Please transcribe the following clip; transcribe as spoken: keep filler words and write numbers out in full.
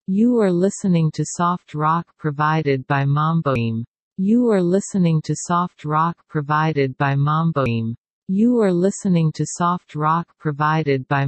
You are listening to soft rock provided by Mamboim. You are listening to soft rock provided by Mamboim. You are listening to soft rock provided by